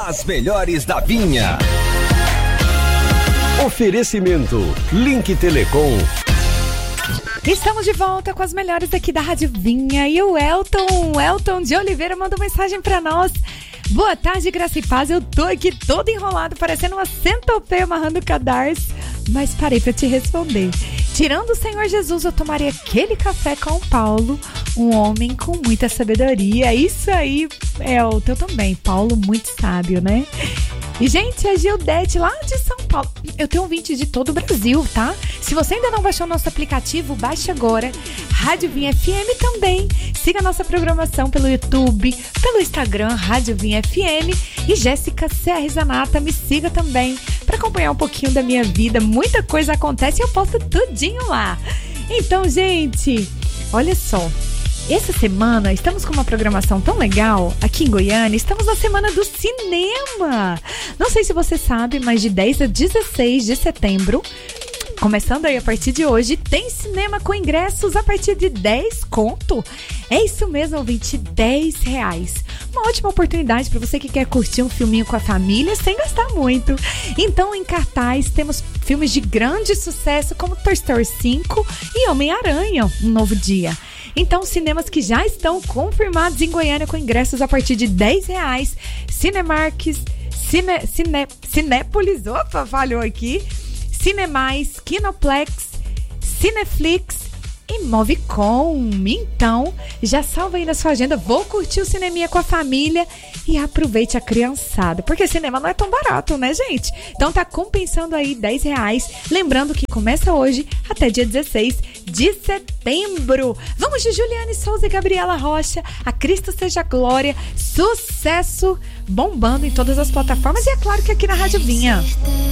As melhores da Vinha. Oferecimento Link Telecom. Estamos de volta com as melhores aqui da Rádio Vinha. E o Elton de Oliveira mandou mensagem pra nós. Boa tarde, Graça e Paz. Eu tô aqui todo enrolado, parecendo uma centopeia amarrando cadarço, mas parei pra te responder. Tirando o Senhor Jesus, eu tomaria aquele café com o Paulo, um homem com muita sabedoria. Isso aí, Elton, também. Paulo, muito sábio, né? E, gente, a Gildete lá de São Paulo. Eu tenho ouvintes de todo o Brasil, tá? Se você ainda não baixou o nosso aplicativo, baixe agora. Rádio Vinha FM também. Siga a nossa programação pelo YouTube, pelo Instagram, Rádio Vinha FM. E Jéssica CR Zanata, me siga também para acompanhar um pouquinho da minha vida. Muita coisa acontece e eu posto tudinho lá. Então, gente, olha só. Essa semana estamos com uma programação tão legal aqui em Goiânia. Estamos na Semana do Cinema. Não sei se você sabe, mas de 10 a 16 de setembro, começando aí a partir de hoje, tem cinema com ingressos a partir de 10 conto. É isso mesmo, ouvinte, R$10. Uma ótima oportunidade para você que quer curtir um filminho com a família sem gastar muito. Então, em cartaz, temos filmes de grande sucesso como Toy Story 5 e Homem-Aranha, Um Novo Dia. Então, cinemas que já estão confirmados em Goiânia com ingressos a partir de R$10. Cinemarques, Cinépolis, opa, falhou aqui. Cinemais, Kinoplex, Cineflix e Movicon. Então, já salva aí na sua agenda. Vou curtir o cineminha com a família e aproveite a criançada. Porque cinema não é tão barato, né, gente? Então tá compensando aí R$10. Lembrando que começa hoje até dia 16 de setembro. Vamos de Juliane Souza e Gabriela Rocha. A Cristo Seja Glória. Sucesso bombando em todas as plataformas. E é claro que aqui na Rádio Vinha.